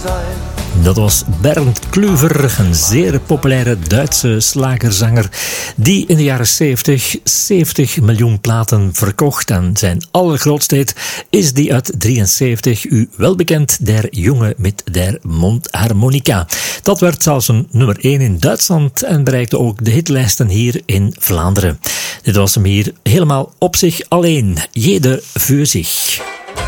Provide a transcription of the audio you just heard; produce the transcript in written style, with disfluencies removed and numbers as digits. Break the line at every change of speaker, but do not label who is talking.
sein.
Dat was Bernd Klüver, een zeer populaire Duitse slagerzanger die in de jaren 70 miljoen platen verkocht. En zijn allergrootste hit is die uit 73, u wel bekend, Der Junge mit der Mundharmonika. Dat werd zelfs een nummer 1 in Duitsland en bereikte ook de hitlijsten hier in Vlaanderen. Dit was hem hier helemaal op zich alleen, jeder für sich.